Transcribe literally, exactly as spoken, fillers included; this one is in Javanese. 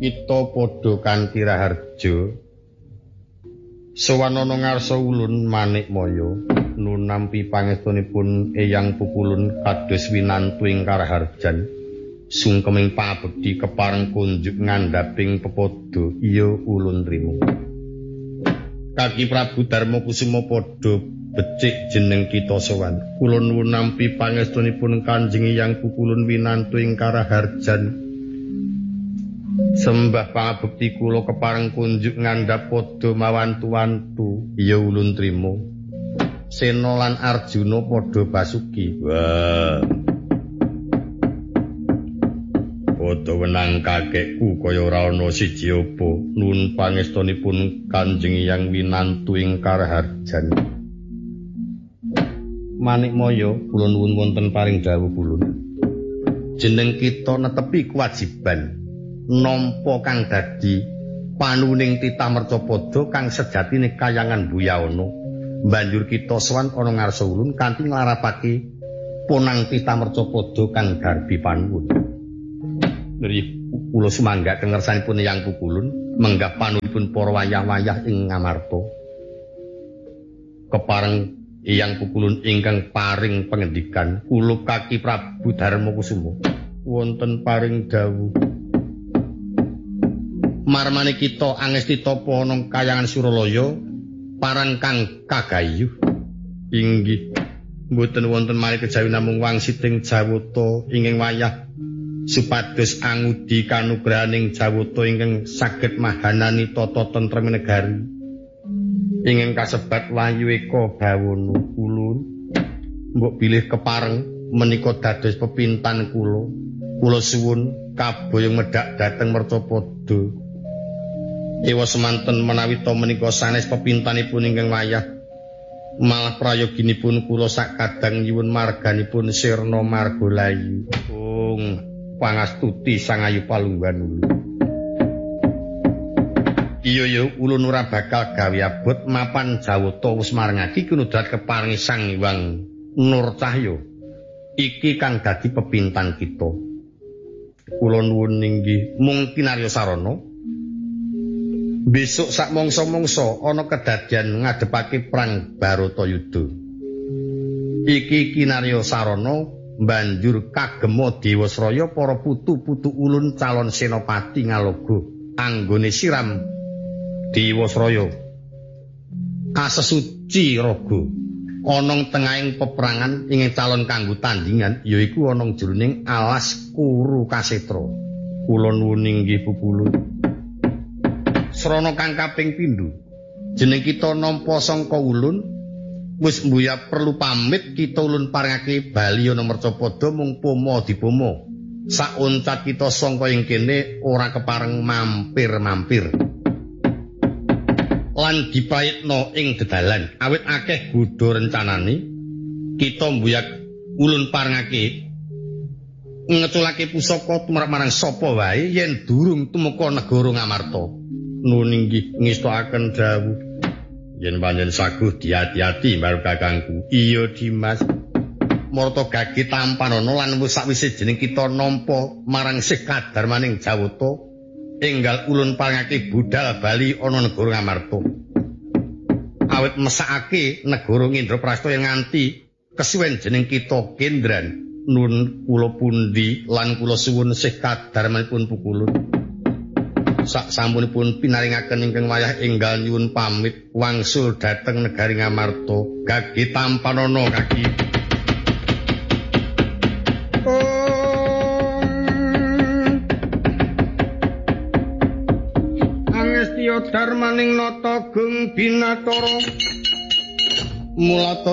kita padha kanthi raharja sowan ana ngarsa ulun Manikmaya nunampi pangestunipun Eyang Pukulun kados winantu ing karaharjan sungkeming pabekti kepareng kunjuk ngandhaping pepodo iya ulun trima. Kaki Prabu Darma Kusuma padha becik jeneng kita sowan kula nuwun nampi pangestunipun Kanjeng Eyang Pukulun winantu ing karaharjan sembah pangabekti kula kepareng kunjuk ngandhap padha mawantu-wantu iya ulun trima. Sena lan Arjuna padha basuki. Wah. Padha wenang kakekku kaya ora ana siji apa nuwun pangestunipun Kanjeng Eyang winantu ing karaharjan. Manikmaya kula nuwun wonten paring dawuh kulun. Jeneng kita netepi kewajiban nampa kang dadi panuwuning titah mercapada kang sejatine kayangan buyawana. Banjur kita sowan ana ngarsa ulun kanthi nglarapake ponang titah mercapada kang garbi panuwun. Dari kula sumangga kengersanipun Eyang Pukulun menggah panuwunipun para wayah-wayah ing Ngamarta. Kepareng Eyang Pukulun ingkang paring pangendikan kula Kaki Prabu Darma Kusuma wonten paring dawuh marmane kita angesti tapa ana kayangan Suralaya parang kang kagayuh inggih mboten wonten malih kejawi namung wangsiting jawata inging wayah supados angudi kanugrahaning jawata ingkang saged mahanani tata tentrem negari ingkang kasebat Wahyu Eka Bawana kulun mbok bilih kepareng menika dados pepintan kula kula suwun kaboyong medhak dhateng mercapada. Ewa semanten menawi to menika sanes pepintanipun ingkang wayah malah prayoginipun kula sakadang nyuwun marganipun sirna margalayu. Ung pangastuti Sang Ayu Palungguhan Ulu. Iya ya ulun ora bakal gawe abot mapan jawata wis marengake kinudrat keparingi Sang Hyang Nur Cahya. Iki kang dadi pepintan kita. Kula nuwun inggih mung kinarya sarana besok sak mangsa-mangsa ana kedadian ngadepake perang Baratayuda. Iki kinarya sarana banjur kagema Dewasraya para putu-putu ulun calon senopati ngaloga anggone siram Dewasraya. Asesuci raga ana tengahing peperangan ingin calon kanggo tandingan yaiku ana jroning alas Kuru Kasetra. Kula nuwun inggih Pukulun. Srana kang kaping pindho jeneng kita nampa sangka ulun wis mbuya perlu pamit kita ulun parengake bali ana mercapada mung pomo dipomo sak uncat kita sangka ing kene ora kepareng mampir-mampir lan dipayitna ing dedalan awit akeh godha rencanane kita mbuya ulun parengake ngeculake pusaka tumrap marang sapa wae yen durung tumeka negara Ngamarta. Nuwun inggih ngestokaken dawuh yen panjenengan saguh diati-ati marang kakangku. Iya Dimas. Marta gage tampanana lan wis sakwise jeneng kita nampa marang sih kadarmaning jawata enggal ulun parengake budal bali ana negara Ngamarta. Awit mesakake negara Indraprasta yang nganti kesuwen jeneng kita Kendran. Nuwun kula pundi lan kula suwun sih kadarmanipun Pukulun. Sak sampunipun pinaringaken ingkang wayah enggal nyuwun pamit wangsul dhateng negari Ngamarta. Gage tampanana kaki. Angestiya darmaning nata gung binatara mulata